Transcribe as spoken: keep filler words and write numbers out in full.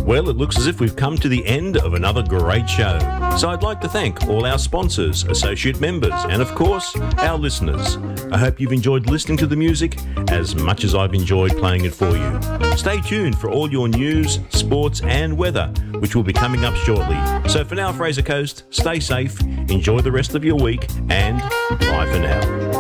Well, it looks as if we've come to the end of another great show. So I'd like to thank all our sponsors, associate members, and of course, our listeners. I hope you've enjoyed listening to the music as much as I've enjoyed playing it for you. Stay tuned for all your news, sports, and weather, which will be coming up shortly. So for now, Fraser Coast, stay safe, enjoy the rest of your week, and bye for now.